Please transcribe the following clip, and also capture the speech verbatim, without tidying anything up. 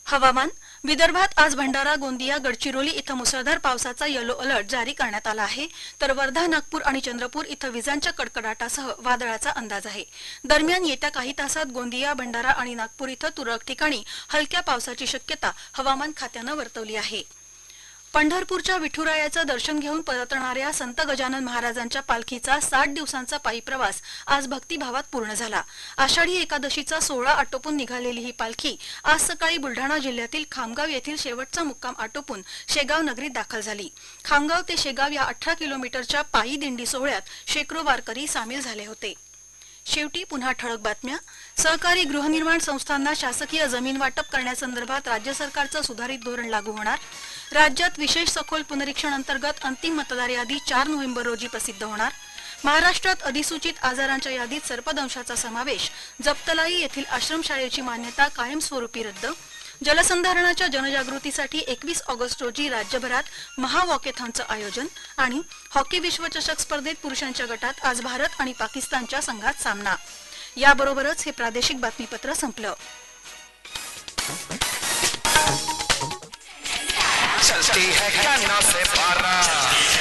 हवामान. विदर्भात आज भंडारा, गोंदिया, गडचिरोली इथं मुसळधार पावसाचा येलो अलर्ट जारी करण्यात आला आहे, तर वर्धा, नागपूर आणि चंद्रपूर इथं विजांच्या कडकडाटासह वादळाचा अंदाज आहे. दरम्यान येत्या काही तासात गोंदिया, भंडारा आणि नागपूर इथं तुरळक ठिकाणी हलक्या पावसाची शक्यता हवामान खात्यानं वर्तवली आहे. पंढरपूरच्या विठुरायाचं दर्शन घेऊन परतणाऱ्या संत गजानन महाराजांच्या पालखीचा साठ दिवसांचा पायी प्रवास आज भक्तिभावात पूर्ण झाला. आषाढी एकादशीचा सोहळा आटोपून निघालेली ही पालखी आज सकाळी बुलढाणा जिल्ह्यातील खामगाव येथील शेवटचा मुक्काम आटोपून शेगाव नगरीत दाखल झाली. खामगाव ते शेगाव या अठरा किलोमीटरच्या पायी दिंडी सोहळ्यात शेकडो वारकरी सामील झाले होते. शेवटी पुन्हा ठळक बातम्या. सहकारी गृहनिर्माण संस्थांना शासकीय जमीन वाटप करण्यासंदर्भात राज्य सरकारचं सुधारित धोरण लागू होणार. राज्यात विशेष सखोल पुनरीक्षण अंतर्गत अंतिम मतदार यादी चार नोव्हेंबर रोजी प्रसिद्ध होणार. महाराष्ट्रात अधिसूचित आजारांच्या यादीत सर्पदंशाचा समावेश. जप्तलाई येथील आश्रमशाळेची मान्यता कायमस्वरूपी रद्द. जलसंधारणाच्या जनजागृतीसाठी एकवीस ऑगस्ट रोजी राज्यभरात महावॉकेथॉनचं आयोजन. आणि हॉकी विश्वचषक स्पर्धेत पुरुषांच्या गटात आज भारत आणि पाकिस्तानच्या संघात सामना. याबरोबरच हे प्रादेशिक बातमीपत्र संपलं. चलती है